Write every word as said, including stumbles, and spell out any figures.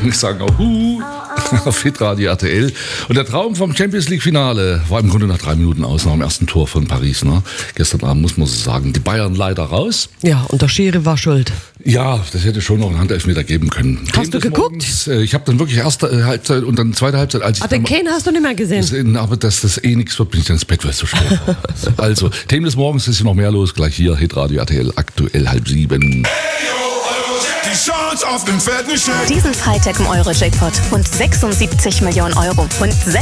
Ich sage auch Hu auf Hitradio R T L. Und der Traum vom Champions League Finale war im Grunde nach drei Minuten aus, nach dem ersten Tor von Paris. Ne? Gestern Abend muss man so sagen, die Bayern leider raus. Ja, und der Schiri war schuld. Ja, das hätte schon noch einen Handelfmeter geben können. Hast du geguckt? Morgens, äh, ich habe dann wirklich erste Halbzeit und dann zweite Halbzeit, als ich Ah, den Kane hast du nicht mehr gesehen. Das, aber dass das eh nichts wird, bin ich dann ins Bett, weil es so spät war. Also, Themen des Morgens ist hier noch mehr los. Gleich hier, Hitradio R T L, aktuell halb sieben. Die Chance auf den fetten Scheck. Diesen Freitag im Euro-Jackpot. Rund sechsundsiebzig Millionen Euro. Und